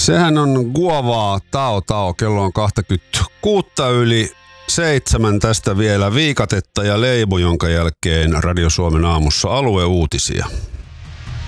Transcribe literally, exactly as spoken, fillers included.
Sehän on Guovaa Tao Tao, kello on kaksikymmentäkuusi yli seitsemän, tästä vielä viikatetta ja leimu, jonka jälkeen Radio Suomen aamussa alueuutisia.